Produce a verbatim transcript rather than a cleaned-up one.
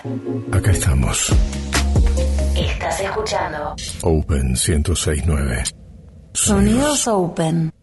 Acá estamos. Estás escuchando Open ciento seis punto nueve. Sonidos Open.